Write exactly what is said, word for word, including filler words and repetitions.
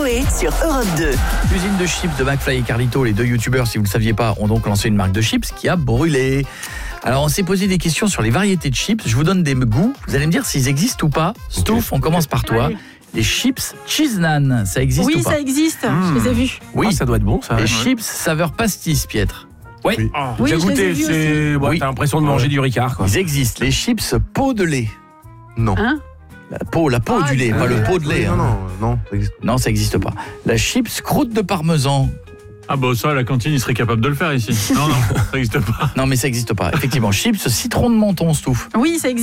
Coé sur Europe deux. L'usine de chips de McFly et Carlito, les deux youtubeurs, si vous ne le saviez pas, ont donc lancé une marque de chips qui a brûlé. Alors on s'est posé des questions sur les variétés de chips. Je vous donne des goûts, vous allez me dire s'ils existent ou pas. Stouff, on commence par toi. Allez. Les chips cheese naan, ça existe Oui, ou pas? ça existe, Mmh. je les ai vus. Oui, Ah, ça doit être bon, ça. les ouais. chips saveur pastis, Pietre. Oui, Oui. Oui, J'ai je les ai goûté, vus c'est... Ouais, Oui. t'as l'impression de manger du Ricard, quoi. ils existent. Les chips peau de lait. Non. Hein La peau, la peau Ah, du lait, ah, pas le oui, pot de lait. non, hein. non, non, ça existe. Non, ça n'existe pas. La chips croûte de parmesan. Ah bah ça, à la cantine, il serait capable de le faire ici. Non, non, ça n'existe pas. Non, mais ça n'existe pas. Effectivement, chips citron de menton, Stouff. Oui, ça existe.